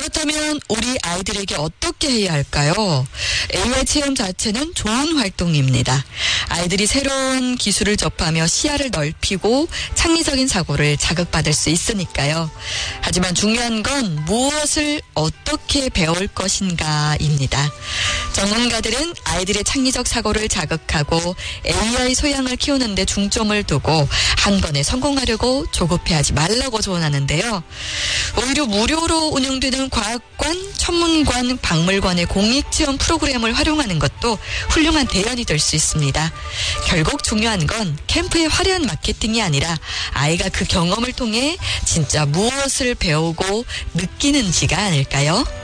그렇다면 우리 아이들에게 어떻게 해야 할까요? AI 체험 자체는 좋은 활동입니다. 아이들이 새로운 기술을 접하며 시야를 넓히고 창의적인 사고를 자극받을 수 있으니까요. 하지만 중요한 건 무엇을 어떻게 배울 것인가입니다. 전문가들은 아이들의 창의적 사고를 자극하고 AI 소양을 키우는 데 중점을 두고 한 번에 성공하려고 조급해하지 말라고 조언하는데요. 오히려 무료로 운영되는 과학관, 천문관, 박물관의 공익체험 프로그램을 활용하는 것도 훌륭한 대안이 될 수 있습니다. 결국 중요한 건 캠프의 화려한 마케팅이 아니라 아이가 그 경험을 통해 진짜 무엇을 배우고 느끼는지가 아닐까요?